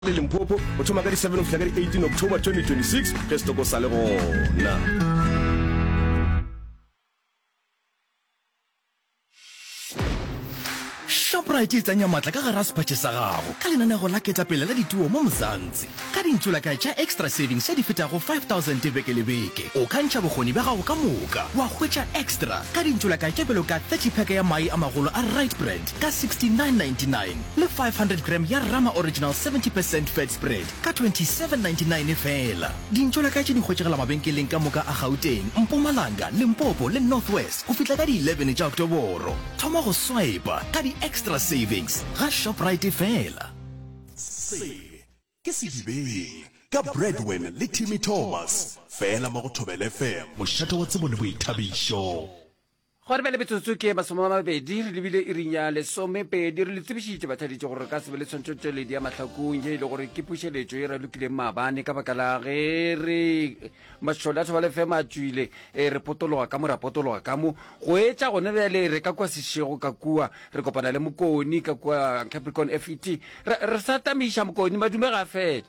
le Limpopo o thoma ka di 7 of 18 October 2026 ge se toko sa le gona. Shoprite e tsanya matla ka gara sepatše sa gago ka lenaneo la ketapele la dituo mo Mzansi ka dintšolaka tša extra savings tša di fetago 5,000 beke le beke o kantšha bokgoni ba gago ka moka wa hwetša extra ka dintšolaka tša belo ka 30 pack ya mai a magolo a right brand ka 69.99 le 500 gram ya Rama original 70% fat spread ka 27.99 fela dintšolaka tše di hwetšegela mabenkeleng ka moka a Gauteng, Mpumalanga, Limpopo le Northwest go fitla ka di 11 tša Oktoboro thoma go swipe ka di extra savings ga Shoprite fela se ke se dibeng ka Breadwin le Timmy Thomas fela mo go Thobela FM mošato wa tsebo le boithabišo gore bele betsotso ke masoma mabedi re lebile e rinya lesomepedi re le tsebišitše bathaditše gore ka sebe le tshwantšotšweledi ya mahlakong ye e le gore ke pušeletšo e ralokileng maabane ka baka la ge re mašole a Thobela FM a tswile re potologa ka mo ra potologa ka mo go etša gone bjale re ka kwa sešego ka kua re kopana le Mokoni ka kua Capricorn FET re sa tamiša Mokoni madume ga fela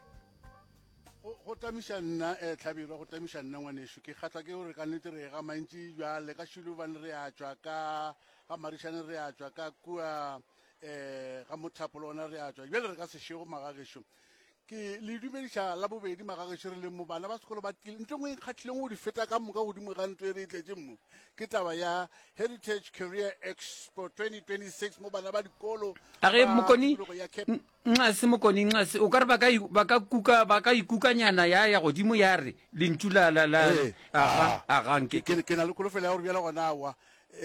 go tamiša nna Tlhabirwa go tamiša nna ngwaneso ke kgatla ke gore ka nnete re ga mantši bjale ka Shiluvane re a tšwa ka ga Marišane re a tšwa ka kua ga Mothapolona re a tšwa bjale re ka sešego magagešo ke le dumediša la bobedi magagešo re leng mo bana ba sekolo ba tlile ntho ngwe e kgatlhileng go di feta ka moka godimo ga ntho e re e tletse mmo ke taba ya Heritage Career Expo 2026 mo bana ba dikolo age Mokoni nxase Mokoni nxase o ka re ba ka ikukanyana ya godimo ya re lentšu la aganke ke na le kolofela ya gore bjala gona awa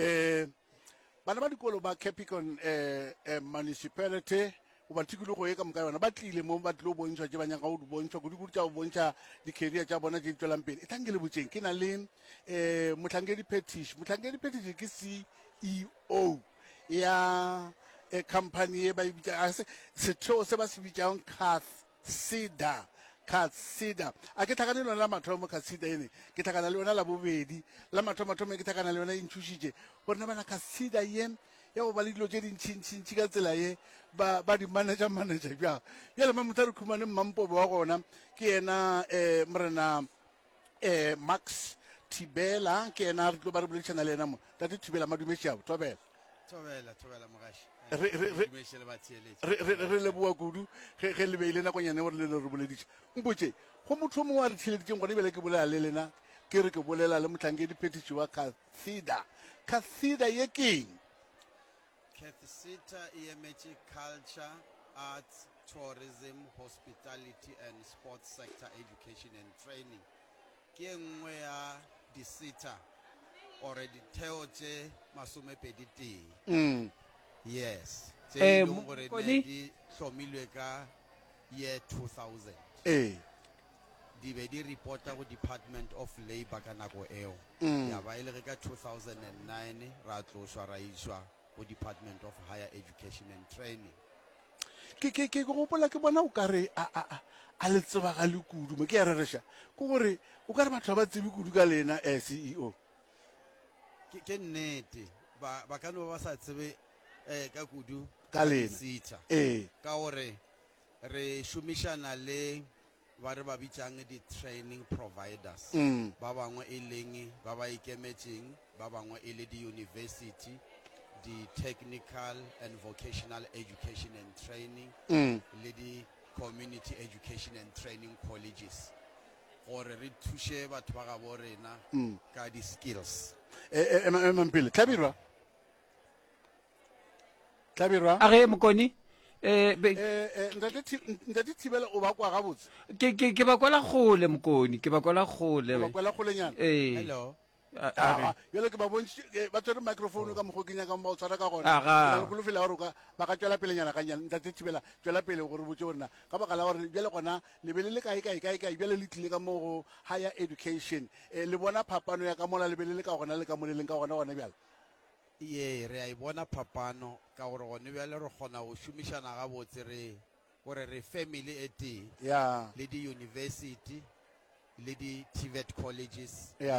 bana ba dikolo ba Capricorn municipality o ba tikologo e ka moka yona ba tlile mo ba tlo bontšhwa ke ba nyaka go di bontšhwa kudu tša go bontšha di-career tša bona tše di tswelang pele e tlanke le botseng ke na le motlhankedi petish ke CEO ya company e ba ibitsa setheo se ba se bitsang Catsida a ke tlhakane le yona la mathomo Catsida ene ke tlhakana le yona la bobedi la mathomo ke tlhakana le yona e ntšhušitše gore na bana Catsida ye ya go ba le dilo tše dintšintšintši ka tsela ye ba di manager bjang bjale mamotha re khumane mmampobe wa gona ke yena morena Max Thibela ke yena re tlo ba re boledišana le yena mo tate Thibela madumešabo Thobela mogaši re leboa kudu ge le beile nakonyane gore le re bolediša mpotse go motho o mongwe a re thileditseng gone ebele ke bolela le lena ke re ke bolela le motlhankedi phetiši wa Catsida ye keng Catsida e emetše culture, arts, tourism, hospitality and sports sector education and training. Ke nngwe ya di-SETA or ditheo tše masomepedi tee. Yes. Tše e leng gore ne di hlomilwe ka year 2000. Di be di reporta go Department of Labour ka nako eo. Ya ba e le ka 2009 ra tlošwa ra išwa go Department of Higher Education and Training. Ke gopola ke bona o ka re a le tseba ga le kudu mo ke ya rereša ke gore o ka re batho ba tsebe kudu ka lena CEO ke nnete ba ka no ba sa tsebe ka kudu ka lena ka gore re šomišana le ba re ba bitsang di-training providers ba bangwe e leng ba ba ikemetšeng ba bangwe e le di-university di-technical and vocational education and training le di-community education and training colleges gore re thuše batho ba ga bo rena ka di-skills mampele Tlhabirwa age Mokoni ntate Thibela o ba kwa gabotse ke ba kwala gole Mokoni ke ba kwala gole golenyana hello yole ke ba bontšhe ba tswere microphone ka mogo ke nyaka ba o tshwara ka gona golofela gore ba ka tswela pelenyana ka nyana ntate Thibela tswela pele gore botse gorena ka baka la gore bjale gona lebele le kae bjale le tlile ka mo go higher education le bona phapano ya ka mola lebele le ka gona le ka moleleng ka gona bjale ye re a e bona phapano ka gore gone bjale re kgona go šomišana ga botse gore re family e tee le di-university le di-TVET colleges le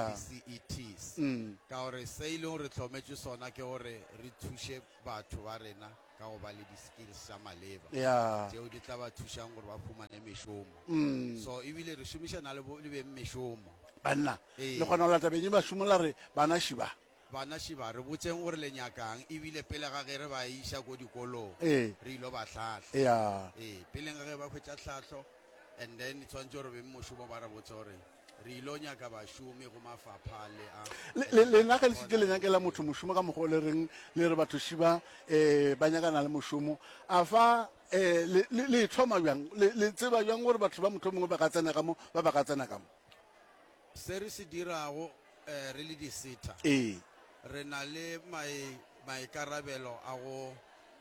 di-CETs ka gore se e leng re tlhometše sona ke gore re thuše batho ba rena ka go ba le di-skills tsa maleba ya tseo di tla ba thušang gore ba fumane mešomo so ebile re šomišana le beng mešomo banna le kgona go lata benye ba šomola re bana šiba bana šiba re botseng gore le nyakang ebile pele ga ge re ba iša ko dikolong ee re ilo ba tlhatlho ya pele ga ge ba hwetša tlhatlho and then tshwanetse gore beng mošomo ba re botse gore re ilo nyaka bašomi go mafapha lena ka lesitse le nyakela motho mošomo ka mokgwa o le reng le re batho šiba ba nyakana le mošomo a fa le thoma bjang le tseba bjang gore batho ba motho mongwe ba ka tsena ka mo ba ba ka tsena ka mo se re se dirago re le diseta ee re na le maikarabelo a go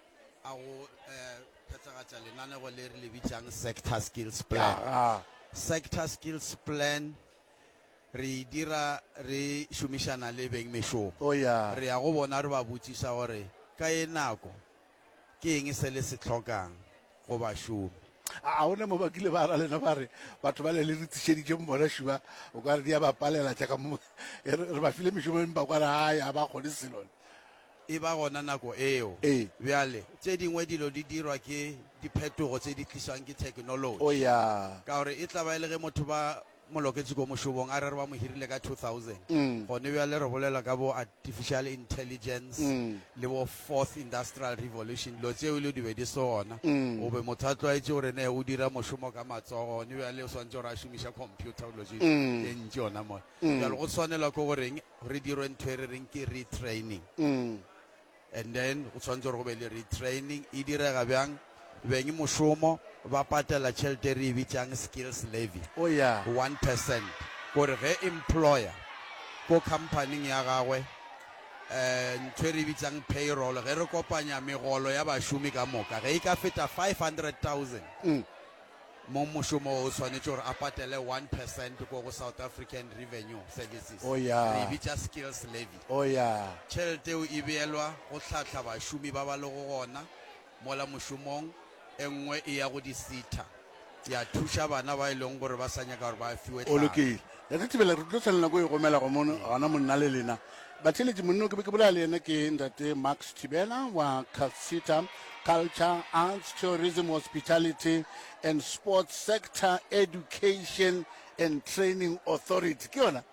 phethagatša lenanego le re le bitsang sector skills plan sector skills plan re dira re šomišana le beng mešomo o ya re ya go bona re ba botsisa gore ka e nako ke eng se le se tlhokang go bašomi a ona mo ba kile ba ra lena ba re batho ba le le ritšheditše mo bona šiba o ka re di a ba palela jaaka mo re ba file mešomo ba kwa re hai a ba kgone selone e ba gona nako eo bjale tše dingwe dilo di dirwa ke diphetogo tse di tliswang ke technology o ya ka gore e tla ba e le ge motho ba moloketse ko mošomong a re ba mo hirile ka 2000 gone bjale re bolela ka bo artificial intelligence le bo fourth industrial revolution lo tseo le di be di sona o be motho a tlwaetse gore ne o dira mošomo ka matsogo gone bjale o swantse gore a šomiša computer logic e ntši yona mone bjale go tshwanelwa ko goreng re dirwe ntho e re reng ke retraining and then go tshwanetse gore go be le retraining e direga bjang beng mošomo ba patela tšhelete re e bitsang skills levy o ya 1% gore ge employer ko companying ya gagwe ntho e re bitsang payroll ge re kopanya megolo ya bašomi ka moka ge e ka feta 500,000 mo mošomo o tshwanetse gore a patele 1% ko go South African Revenue Services o ya re e bitsa skills levy o ya tšhelete eo e beelwa go tlhatlha bašomi ba ba le go gona mola mošomong engwe e ya go disita ya thuša bana ba e leng gore ba sa nyaka gore ba fiwe o lokile ya ke tibela re tlo tshwanela go e gomela go mono gona monna le lena batheletši monno ke be ke bolela le ena ke ntate Max Thibela wa Casita Culture, Arts, Tourism, Hospitality and Sports Sector Education and Training Authority ke yona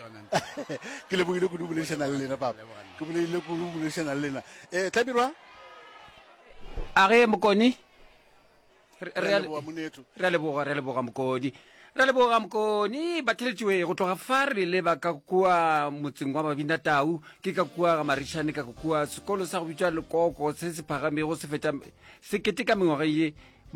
ke le boile go dubulešana le lena papa ke boile go dubulešana le lena tlhabirwa a ge mokoni re a leboga mokodi re leboga mokoni batheletšiwe go tloga fa re leba ka kua motseng wa Mabina Tau ke ka kua ga Marišane ka kua sekolo sa go bitswa Lekoko se se phagamego se feta sekete ka mengwaga ye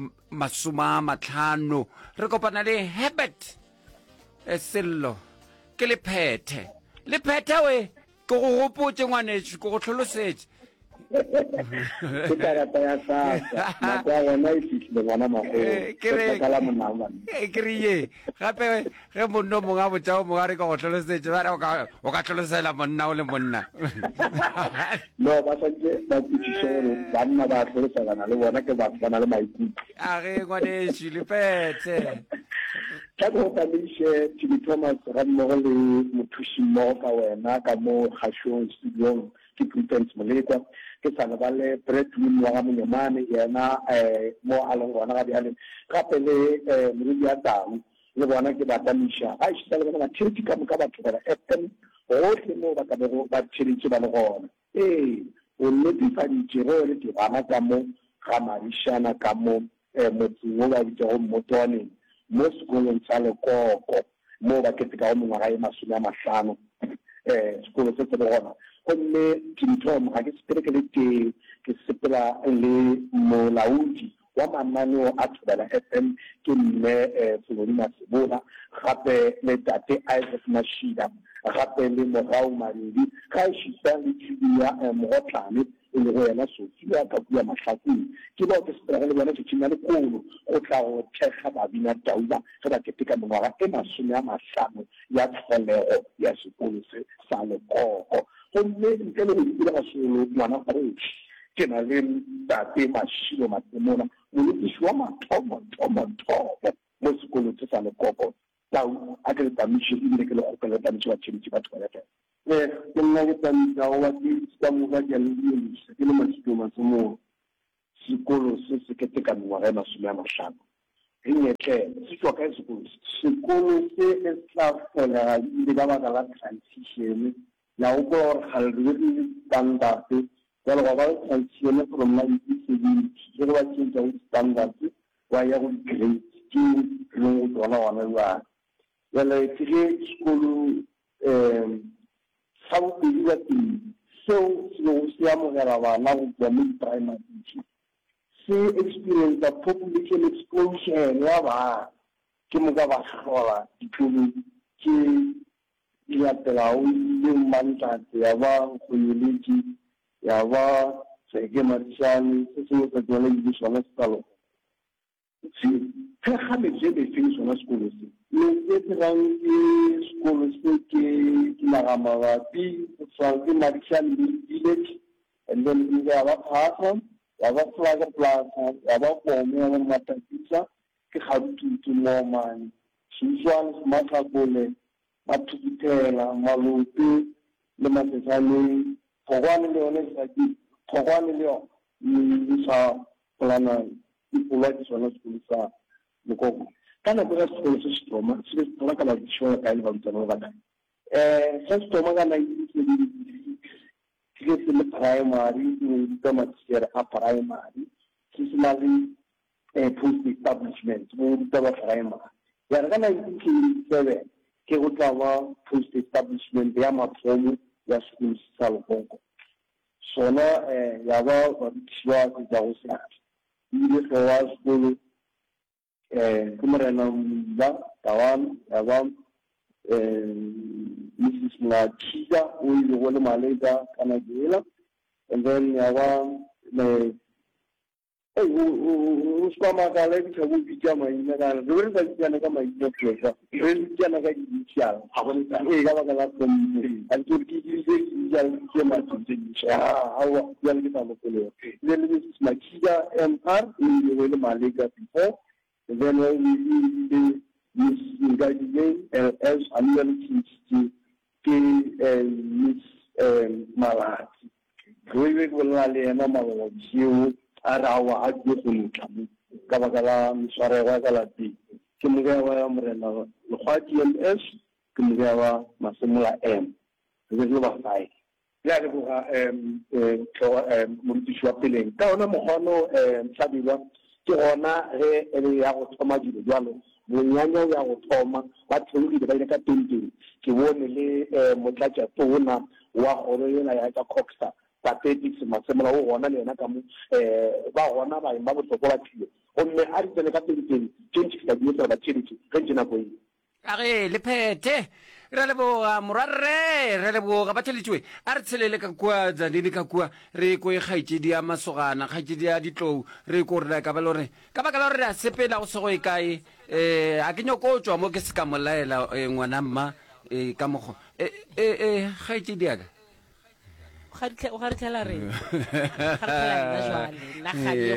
50 re kopana le Herbert Sello ke lephethe we ke go gopotse ngwanetše ke go tlholosetse ke karata ya sasa nako ya yona e fihlile ngwana magolo ke re ye gape ge monno mongwe a botsa o mongwe a re ka go tlholosetse o ka tlholosela monna o le monna no ba santse ba kwešiše gore banna ba tlholosagana le bona ke batho ba na le maikutlo a ge ngwanešo lephethe ka go tsamaiše Jimmy Thomas ga mmogo le mothuši mmogo ka wena ka mo kgašong studiong ke Prudence Molekwa ke sa le ba le Bradwin wa ga Monyamane yena mo a leng gona ga bjale gape le moredi ya Tau le bona ke batamiša a išita le bona batšheletši ka moka batho bona FM gohle mo ba ka bego ba tšheletše ba le gona o netefaditše ge o le ke bana ka mo ga Marišana ka mo motseng o ba bitšago Mmotwaneng mo sekolong sa Lekoko mo ba ketekago mengwaga e 50 sekolo se se le gona gomme Tim ga ke sepele ke le teng ke sepela le molaodi wa mananeo a Thobela FM ke mme Selodima Sebola gape le tate Isaac Mashida gape le Morao Maredi ka šita le tšhibi ya Mogotlane e le go yena Sofia ka bua Mahlakong ke bao ke sepela le bona tšhetšheng ya lekolo go tla go thekga Mabina Taula ge ba keteka mengwaga e 50 ya tlholego ya sekolo se sa Lekoko gomme ntle le go dipela gasolo ngwana kgoši ke na le tate Mashilo Matemona molekisi wa mathomo mo sekolong se sa Lekoko Tau a ke le tamiše ebile ke le kgopela tamiše wa tšheletše batho ba lefe ke nna ke tamisa go ba ke ka moka ke a le dielisa ke le Mashilo Matemona sekolo se keteka mengwaga e 50 re nyetlele se tswa kae sekolo se tla fela le ba baka la transition la o go gore ga re standard jalo ga ba transition from 1970 re ba tsentsa go standard wa ya go grade ke lo go wana wa jalo ke sekolo sa go dira so se amogela bana go tswa mo primary se experience the population explosion ya ba ke mo ka ba hlola dikolo ke ya pelao le mantate ya ba go yeleki ya ba sege marshal se se go tswela di sona stalo se ga me je be finish sona sekolo se le tsang ke sekolo se ke la ba pi so ke marshal village and then we have a partner ya ba flaga plaza ya ba bomo ya matapisa ke gautu mo man shushwan makabole mathukitela malope le matsane phogwane le one sa di phogwane le ni sa plana ipola di sona sekolo sa lekoko kana go ga sekolo se stroma se tla kana di shola ka ile ba tsana ba ka se stroma ga na ke le primary ka matsere a primary seasonally post establishment mo ka ba primary ya re kana ke ke go tla ba post establishment ya mathomo ya school sa Lekoko sona ya ba tswa go ja go sa ile go wa school kumrena ba tawan ya ba Mrs. Machida o ile go le malega kana dela and then ya ba me o skama ka le ke go bitsa maina ka re ba tsana ka maina plesa re tsana ka initial ha go nta ga ba ka la kom al turki ke ya ke ma tsitsi ha wa ya le ka mo le Mrs. Machida MR o ile go le malega before and then we Ngajile as analytics Miss Malati. Grewe gola le na mala jiu arawa agwe kunkamu kabagala msware wa kala ti kimgawa mrena lo MS kimgawa masumula M ngelo ba sai ya le buga mutishwa peleng ka ona mogono mhlabila ke gona re ya go thoma dilo jalo bonyanya ya go thoma ba tsholile ba ile ka tenteng ke bone le motlatsa tona wa gore yena ya ka Coxstar pathetics masemela o gona le yena ka mo ba gona ba imba botlhoko ba tshile gomme a di tsene ka tenteng change ka ditso ba tshiriti ka dina go ile a ge le phete re le bo morarre re le bo ga batheletswe a re tshelele ka kwa dzanini ka kwa re ko e gaitedi ya masogana gaitedi ya ditlou re ko re ka ba lore ka ba ka lore a sepela go sego e kae a ke nyoko tswa mo ke se ka molaela ngwana mma ka mogo gaitedi ya ka o ga re tlela re ga re tlela nna jwale nna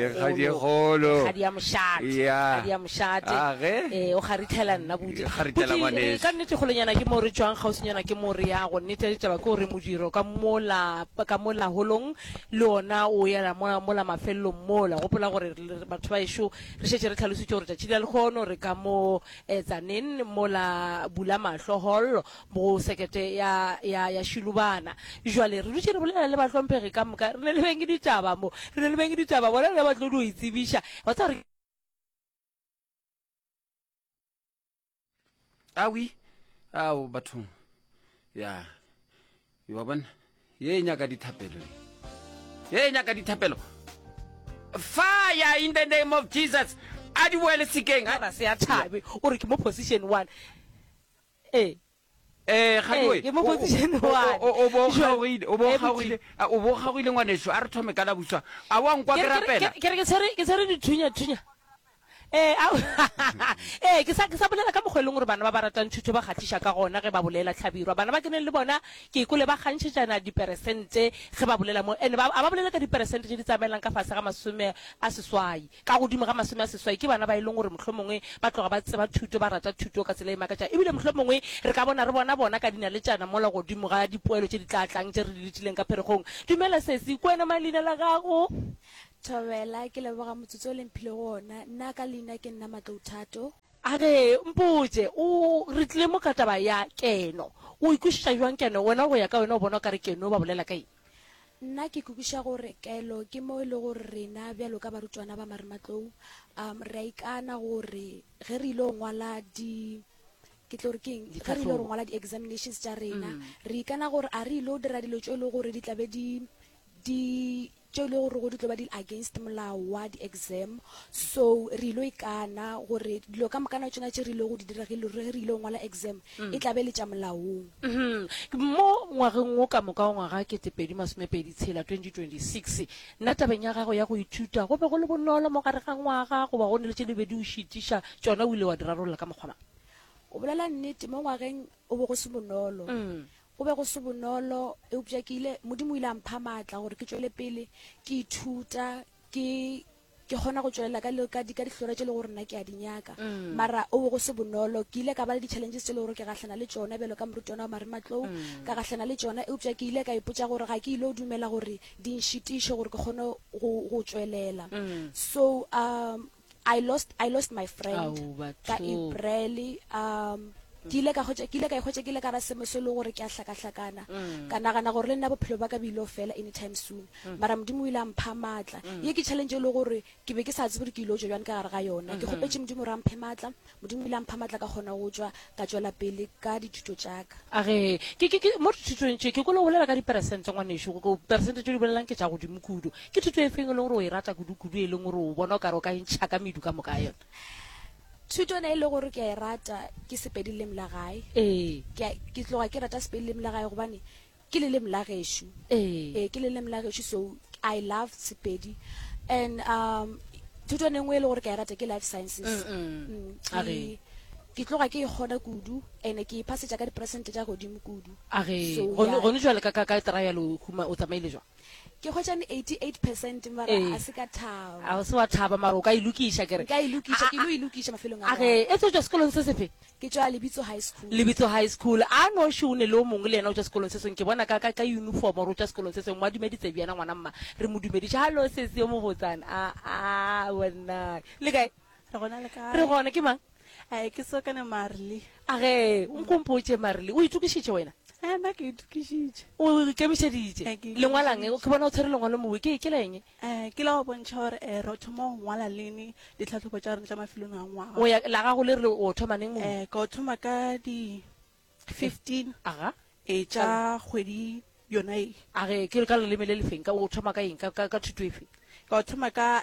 ga di ya moshate o ga re tlela nna budi ka nnete golonyana ke mo re tswang gausinyana ke mo re ya go nnete taba ke gore modiro ka mola holong le ona o ya mola mafello mola gopola gore batho ba isho re shetse re tlhalositse gore tšatši le khono re ka mo tsaneng mola bula mahlo hall mo sekete ya Shilubana jwale re dutse re le ba tlhompege ka moka re le bengi ditaba mo re le bengi ditaba bona le ba tlo do itsibisha wa tsa re awi ao bathong ya yo bona ye nya ka dithapelo fire in the name of Jesus adi wele sikeng ara se ya thabe o re ke mo position 1 ke mo position 1 o bo gagile ngwaneso a re thome ka la buswa a wa nkwa ke rapela ke tsere dithunya ke sa bolela ka mogweleng gore bana ba ba ratang thuto ba gatisha ka gona ge ba bolela tlhabirwa bana ba keneng le bona ke ikole ba gantšhetšana diperesente ge ba bolela mo ene ba bolela ka diperesente tse di tsamaelang ka fase ga 10 a seswai ka godimo ga 10 a seswai ke bana ba e leng gore mohlomongwe ba tloga ba tseba thuto ba rata thuto ka tsela e makatša ebile mohlomongwe re ka bona ka dina le tšana mola godimo ga dipoelo tse di tla tlang tse re di letileng ka pheregong dumela sesi kwena malina la gago Thobela ke leboga motsotso le mphile gona nna ka leina ke nna Matlou Thato. Age mpotse o re tlile mo ka taba ya keno o ikušitša jwang keno wena go ya ka wena o bona ka re keno ba bolela ka eng? Nna ke kukuša gore kelo ke mo le gore rena bjalo ka barutwana ba Marematlou re ikana gore ge re ile ngwala di ke tlo re keng ge re ile ngwala di examinations tša rena re ikana gore a re ile dira dilo tšo le gore di tlabe di tšo le gore go di tlo ba di against molao wa di exam so re ile ikana gore dilo ka mokana tšona tše re ile go di dira ge re ile ngwala exam e tlabe le tša molaong mo ngwageng o ka moka wa ngwaga 2026 nna tabeng ya gago ya go ithuta go be go le bonolo mo gare ga ngwaga goba go ne le tše di be di o šitiša tšona o ile wa di rarolla ka mokgwa mang? O bolela nnete mo ngwageng o be go se bonolo go be go se bonolo eupša ke ile modimo ile a mpha maatla gore ke tšwele pele ke ithuta ke kgona go tšwelela ka dihlora tše le gore nna ke a dinyaka mara o be go se bonolo ke ile ka ba le di-challenges tše le gore ke gahlana le tšona bjalo ka morutwana wa Marematlou ka gahlana le tšona eupša ke ile ka ipotša gore ga ke ile o dumela gore di nšitiše gore ke kgone go tšwelela so I lost my friend ka April ke ile ka ra semo se le gore ke a hlakahlakana ka nagana gore le nna bophelo ba ka bilo fela anytime soon mara modimo ile a mpha maatla ye ke challenge le gore ke be ke sa tsebe ke ile o jwang ka gare ga yona ke gopetse modimo ra mphe maatla modimo ile a mpha maatla ka gona go tswa ka tswela pele ka dithuto tšaka age ke mo thutong tše ke go le bolela ka di-percent ngwanesho go percent tše di bolelang ke tša godimo kudu ke thuto e feng e leng gore o e rata kudu-kudu e leng gore o bona o kare o ka ntšha ka medu ka moka yona? Thuto na ile gore ke a rata ke Sepedi leleme la gae ke tloga ke rata Sepedi leleme la gae gobane ke leleme la gešo ke leleme la gešo so I love Sepedi and thuto ne nngwe e le gore ke a rata ke life sciences ke tloga ke e kgona kudu and ke iphasetša ka di-percent tša godimo kudu gone jwale ka trial o tsamaile jwang? ke khotšane 88% mara a se ka thaba a se wa thaba mara o ka ilukiša kere ka ilukiša ke lo ilukiša mafelong a e tso tšwa sekolong se sefe? ke tšwa Lebitso High School. Lebitso High School a no šone le o mongwe le yena o tšwa sekolong se sengwe ke bona ka uniform gore o tšwa sekolong se sengwe wa dumeditse bjana ngwana mma re mo dumediše hallo sese yo mogotsana wena le kae? re gona ke mang? ke Sokane Marley. Age o nkompotše Marley o itukišitše wena? Nna ke itukišitše. O ikemišeditše lengwalang o ke bona o tshwere lengwalo mowe ke leng? Ke la go bontšha gore re thoma go ngwala lene ditlhatlhobo tša rena tša mafelong a ngwaga. O ya la gago le re o thoma neng mowe? Ka o thoma ka di 15 tša kgwedi yona e. Age ke ka leleme le lefeng ka o thoma ka eng ka thuto e feng? Ka o thoma ka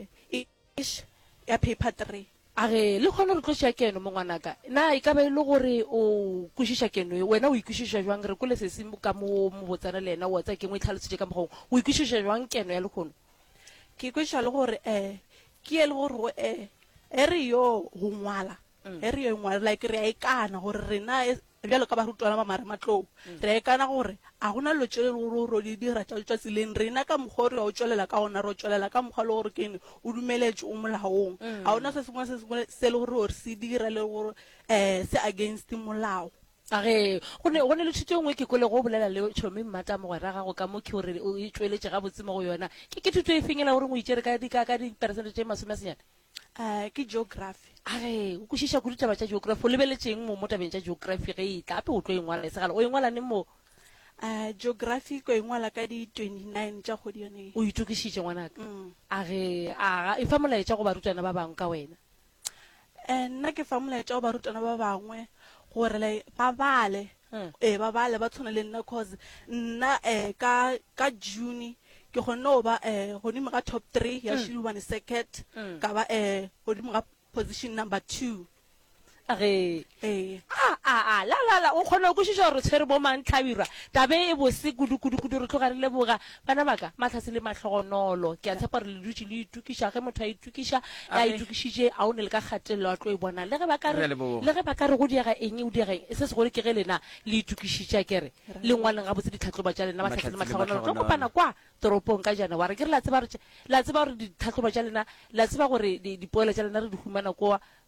ya paper 3. Age le kgona re tloša keno mo ngwanaka na e ka ba e le gore o kwešiša keno wena o ikwešiša jwang re kole sese ka mo botsana le ena o tsa kengwe tlhalosetse ka mogong o ikwešiša jwang keno ya lekgono? Ke kwešiša le gore ke e le gore e re yo go ngwala like re a ikana gore rena bjalo ka barutwana ba Marematlou re a ikana gore a gona lo tšwele gore di dira tša tseleng rena ka mokgwa re a o tšwelela ka gona re o tšwelela ka mokgwa le gore kene o dumeletše o molaong a gona se sengwe se le gore se dira le gore se against molao. Age go ne le thuto nngwe ke kole go bolela le tšhomi mmata mogwera gago ka mo ke gore o tšweletše ga botse mo go yona ke thuto e feng e la gore o itšere ka di-percent tše masome a senyana? Ke geography. Age o kwešiša kudu taba tša geography o lebeletšeng mo tabeng tša geography ge e tlape o tlo engwala e segala o engwala neng mo? Geography ko engwala ka di 29 tša kgwedi yone. O itukišitše ngwanaka? Age e fa molaetša go barutwana ba bangwe ka wena? Nna ke fa molaetša go barutwana ba bangwe gore ba bale ba tshwana le nna cause nna ka June ke gone o ba godimo ga top 3 ya Shilwane circuit ka ba godimo ga position number 2. Age la o kgona go kwešiša gore tshwere bo mantlhabirwa tabe e bose kudu re tloga re leboga bana baka matlhase le matlhogonolo ke a tshepa re le dutše le itukiša ge motho a itukiša a itukišitše a o ne le ka kgatelelo a tlo e bona le ge ba ka re go diega eng o diega eng se segore ke ge lena le itukišitša kere le ngwaleng ga botse ditlhatlhoba tša lena matlhase le matlhogonolo tlo kopana kwa toropong ka January ke re la tseba gore ditlhatlhobo tša lena la tseba gore dipoelo tša lena re di humana koa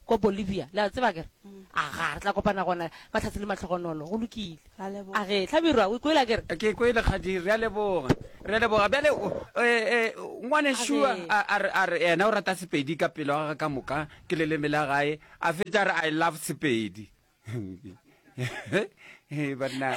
ko Bolivia la tseba kere aga re tla kopana gona matlhatsi le matlhogonolo go lokile a ge Tlhabirwa o kwela kere ke kwela khadi re leboga bjale ngwane shua a re ena o rata Sepedi ka pelo ga ka moka ke leleme la gae a fetša re I love Sepedi banna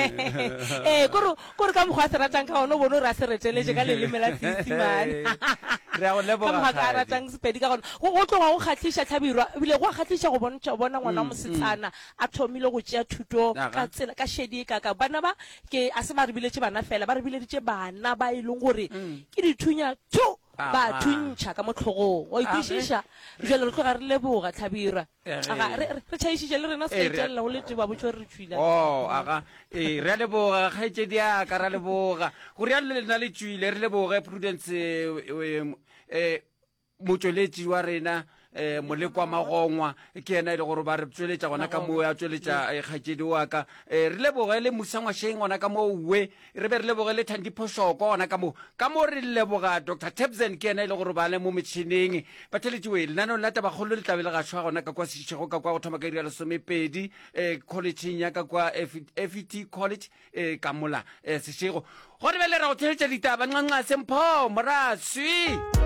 kore ka mokgwa a se ratang ka gone o bone o re a se reteletse ka leleme la Seesimane re a go leboga ka mokgwa ka a ratang Sepedi ka gone go tloga go kgatlhiša Tlhabirwa ebile go a kgatlhiša go bona ngwana mosetsana a thomile go tšea thuto ka tsela ka shedi e kaka bana ba ke a se ba re biletše bana fela ba re bileditše bana ba e leng gore ke dithunya ba thuntšha ka motlhogong wa ikwešiša jalo re tloga re leboga Tlhabirwa re tšhaišitše le rena seetelela go lete ba botse re tswile aga re a leboga kgaetšedi aka ra leboga go rialo le lena le tswile re leboge Prudence motsweletši wa rena molekwa Magongwa ke ena e le gore ba re tsweletša gona ka moo a tsweletša kgaetšedi wa ka re leboge le Musangwasheng gona ka moo we re be re leboge le Thandi Phoshoko gona ka moo re leboga Dr. Tebzen ke ena e le gore ba le mo metšhineng batheletši we lenaneong la tabakgolo le tlabe le gašwa gona ka kwa Sešego ka kwa go thoma ka iri ya 12 collegeng ya ka kwa FET college ka mola Sešego gore be le ra go theletša ditaba nqanqa sempho moraswi